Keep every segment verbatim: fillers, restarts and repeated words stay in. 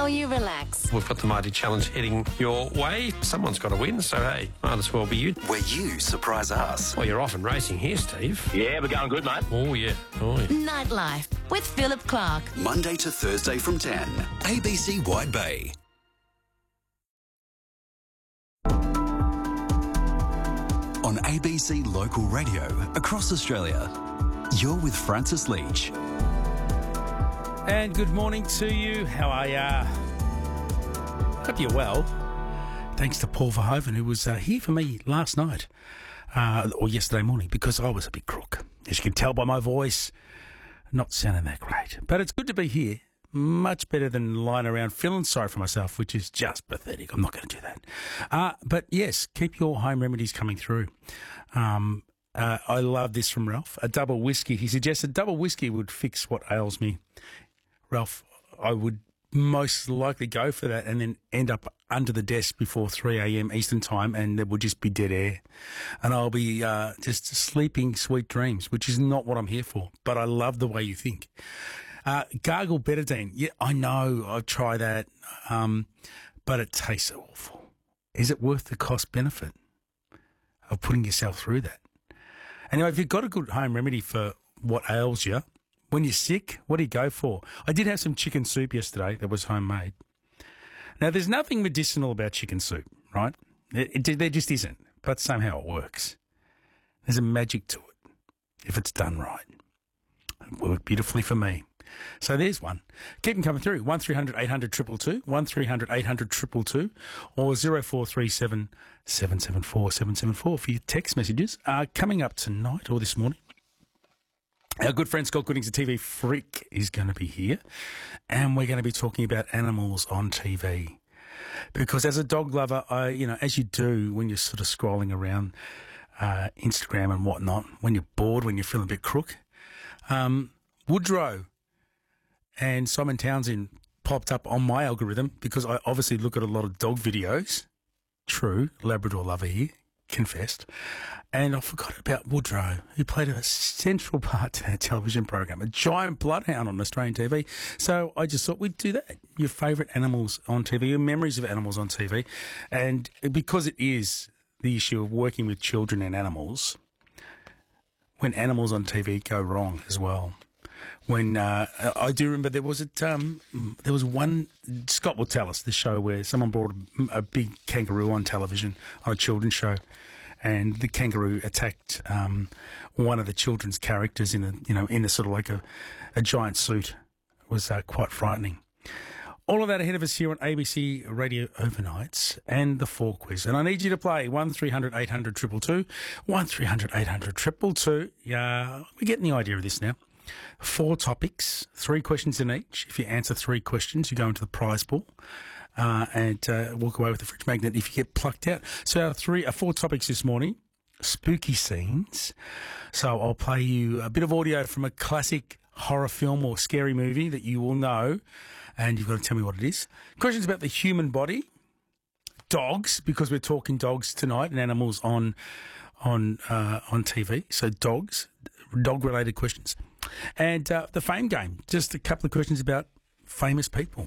how you relax. We've got the Mighty Challenge heading your way. Someone's got to win, so hey, might as well be you. Where you surprise us. Well, you're off and racing here, Steve. Yeah, we're going good, mate. Oh, yeah. Oh, yeah. Nightlife with Philip Clark. Monday to Thursday from ten. A B C Wide Bay. On A B C Local Radio across Australia, you're with Francis Leach. And good morning to you. How are ya? Hope you're well. Thanks to Paul Verhoeven, who was uh, here for me last night, uh, or yesterday morning, because I was a big crook. As you can tell by my voice, not sounding that great. But it's good to be here. Much better than lying around feeling sorry for myself, which is just pathetic. I'm not going to do that. Uh, but yes, keep your home remedies coming through. Um, uh, I love this from Ralph. A double whiskey. He suggested double whiskey would fix what ails me. Ralph, I would most likely go for that and then end up under the desk before three a.m. Eastern time, and there would just be dead air. And I'll be uh, just sleeping sweet dreams, which is not what I'm here for. But I love the way you think. Uh, gargle betadine. Yeah, I know. I've tried that. Um, but it tastes awful. Is it worth the cost benefit of putting yourself through that? Anyway, if you've got a good home remedy for what ails you, when you're sick, what do you go for? I did have some chicken soup yesterday that was homemade. Now, there's nothing medicinal about chicken soup, right? It, it, there just isn't. But somehow it works. There's a magic to it if it's done right. It worked beautifully for me. So there's one. Keep them coming through. one three hundred eight hundred two two two, one three hundred eight hundred two two two, or zero four three seven seven seven four seven seven four for your text messages. Uh, coming up tonight or this morning, our good friend Scott Goodings, the T V freak, is going to be here, and we're going to be talking about animals on T V. Because as a dog lover, I, you know, as you do when you're sort of scrolling around uh, Instagram and whatnot, when you're bored, when you're feeling a bit crook, um, Woodrow and Simon Townsend popped up on my algorithm because I obviously look at a lot of dog videos. True, Labrador lover here, confessed. And I forgot about Woodrow, who played a central part to our television program, a giant bloodhound on Australian T V. So I just thought we'd do that. Your favourite animals on T V, your memories of animals on T V. And because it is the issue of working with children and animals, when animals on T V go wrong as well. When uh, I do remember there was a, um, there was one, Scott will tell us, the show where someone brought a, a big kangaroo on television on a children's show, and the kangaroo attacked um, one of the children's characters in a you know in a sort of like a, a giant suit. It was uh, quite frightening. All of that ahead of us here on A B C Radio Overnights and the Four Quiz. And I need you to play one three hundred eight hundred two two two, one three hundred eight hundred two two two. Yeah, we're getting the idea of this now. Four topics, three questions in each. If you answer three questions, you go into the prize pool uh, and uh, walk away with the fridge magnet if you get plucked out. So our three, our four topics this morning, spooky scenes. So I'll play you a bit of audio from a classic horror film or scary movie that you will know, and you've got to tell me what it is. Questions about the human body, dogs, because we're talking dogs tonight and animals on on uh, on T V. So dogs, dog-related questions. And uh, the fame game, just a couple of questions about famous people.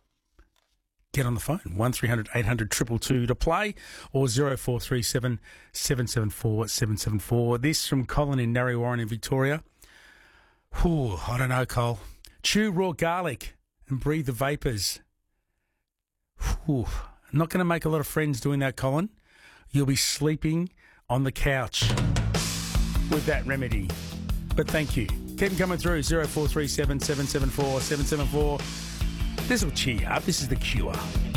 Get on the phone, one three hundred eight hundred two two two to play, or zero four three seven seven seven four seven seven four. This from Colin in Narre Warren in Victoria. Whew, I don't know, Cole. Chew raw garlic and breathe the vapours. Whew, I'm not going to make a lot of friends doing that, Colin. You'll be sleeping on the couch with that remedy. But thank you. Keep them coming through, zero four three seven seven seven four seven seven four. This will cheer you up. This is The Cure.